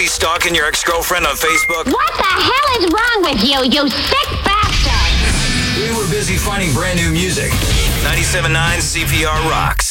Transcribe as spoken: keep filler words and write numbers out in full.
busy stalking your ex-girlfriend on Facebook? What the hell is wrong with you, you sick bastard? We were busy finding brand new music. ninety-seven point nine C P R rocks.